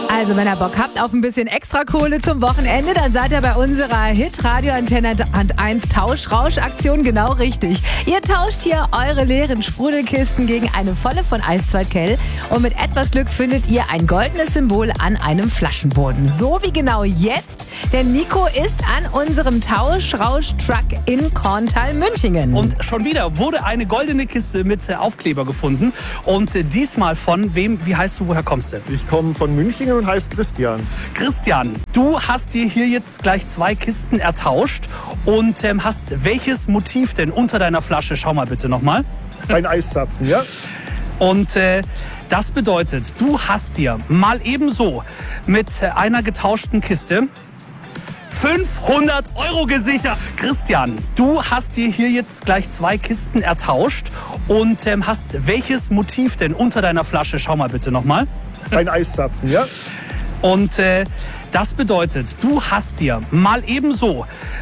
Also wenn ihr Bock habt auf ein bisschen extra Kohle zum Wochenende, dann seid ihr bei unserer Hit-Radio Antenne 1 Tauschrausch-Aktion genau richtig. Ihr tauscht hier eure leeren Sprudelkisten gegen eine volle von Eiswald-Kell und mit etwas Glück findet ihr ein goldenes Symbol an einem Flaschenboden. So wie genau jetzt, denn Nico ist an unserem Tauschrausch-Truck in Korntal-Münchingen. Und schon wieder wurde eine goldene Kiste mit Aufkleber gefunden. Und diesmal von wem? Wie heißt du? Woher kommst du? Ich komme von München und heiße Christian. Christian, du hast dir hier jetzt gleich 2 Kisten ertauscht und hast welches Motiv denn unter deiner Flasche? Schau mal bitte nochmal. Ein Eiszapfen, ja? Und das bedeutet, du hast dir mal ebenso mit einer getauschten Kiste 500 € gesichert. Christian, du hast dir hier jetzt gleich 2 Kisten ertauscht und hast welches Motiv denn unter deiner Flasche? Schau mal bitte nochmal. Ein Eiszapfen, ja? Und das bedeutet, du hast dir mal ebenso